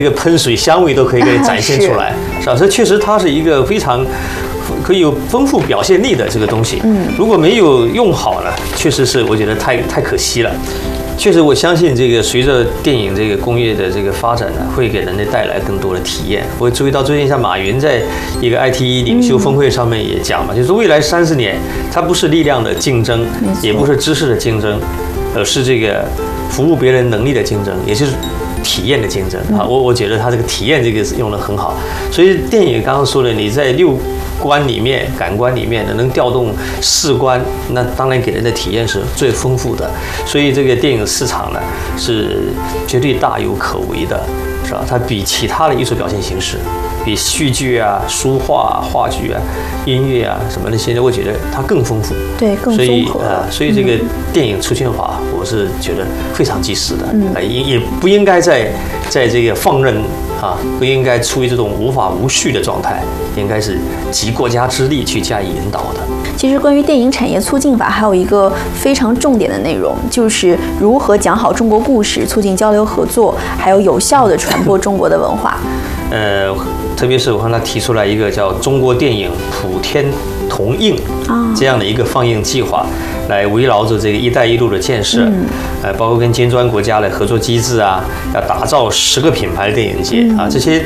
这个喷水香味都可以给展现出来，是吧？这确实它是一个非常可以有丰富表现力的这个东西。如果没有用好呢，确实是我觉得太可惜了。确实，我相信这个随着电影这个工业的这个发展呢，会给人类带来更多的体验。我注意到最近像马云在一个 IT 领袖峰会上面也讲嘛，就是未来30年，它不是力量的竞争，也不是知识的竞争，而是这个服务别人能力的竞争，也就是体验的竞争啊。我觉得他这个体验这个用得很好。所以电影刚刚说的，你在6官里面、感官里面能调动4官，那当然给人的体验是最丰富的。所以这个电影市场呢是绝对大有可为的，是吧？它比其他的艺术表现形式，比戏剧啊、书画、话剧啊、音乐啊什么那些，我觉得它更丰富。 对，更综合。 所以这个电影出现法，我是觉得非常及时的，也不应该在这个放任啊，不应该处于这种无法无序的状态，应该是集国家之力去加以引导的。 其实关于电影产业促进法还有一个非常重点的内容，就是如何讲好中国故事，促进交流合作，还有有效地传播中国的文化。 特别是我看他提出来一个叫中国电影普天同映这样的一个放映计划，来围绕着这个“一带一路”的建设，包括跟金砖国家的合作机制啊，要打造10个品牌电影节啊，这些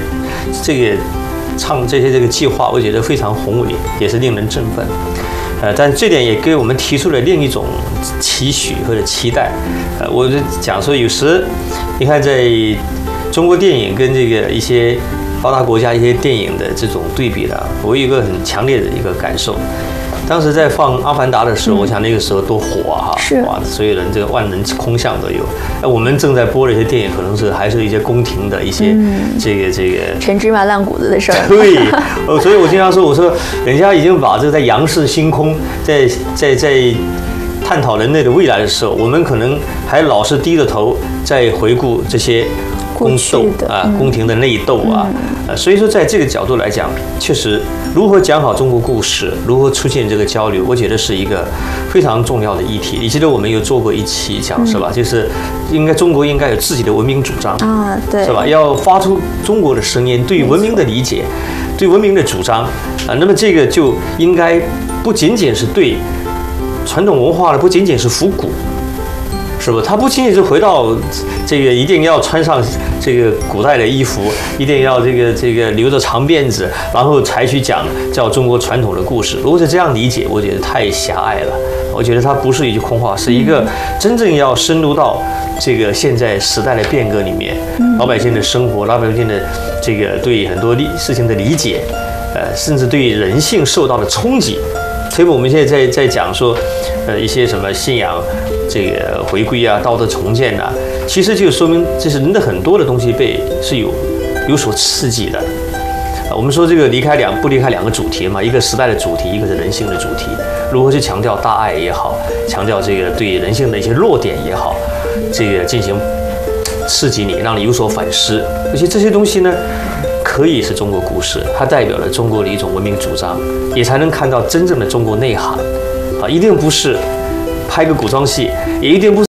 这个计划，我觉得非常宏伟，也是令人振奋。但这点也给我们提出了另一种期许或者期待。我就讲说，有时你看，在中国电影跟这个一些发达国家一些电影的这种对比呢，我有一个很强烈的一个感受。当时在放《阿凡达》的时候，我想那个时候多火啊！哇，所有人这个万人空巷都有。我们正在播的一些电影，可能是还是一些宫廷的一些这个陈芝麻烂谷子的事儿。 对，所以我经常说，我说人家已经把这个在仰视星空，在探讨人类的未来的时候，我们可能还老是低着头在回顾这些宫斗啊、宫廷的内斗啊，所以说在这个角度来讲，确实如何讲好中国故事，如何出现这个交流，我觉得是一个非常重要的议题。你记得我们有做过一期讲是吧？就是中国应该有自己的文明主张啊，对，是吧？要发出中国的声音，对文明的理解，对文明的主张啊。那么这个就应该不仅仅是对传统文化的，不仅仅是复古。是不？他不仅仅是回到这个一定要穿上这个古代的衣服，一定要这个留着长辫子，然后才去讲叫中国传统的故事。如果是这样理解，我觉得太狭隘了。我觉得它不是一句空话，是一个真正要深入到这个现在时代的变革里面，老百姓的生活，老百姓的这个对很多事情的理解，甚至对人性受到的冲击。所以我们现在在讲说，一些什么信仰这个回归啊、道德重建啊，其实就说明这是人的很多的东西是有所刺激的。我们说这个不离开2个主题嘛，一个时代的主题，一个是人性的主题。如何去强调大爱也好，强调这个对人性的一些弱点也好，这个进行刺激你，让你有所反思。而且这些东西呢，可以是中国故事，它代表了中国的一种文明主张，也才能看到真正的中国内涵。啊，一定不是拍个古装戏，也一定不是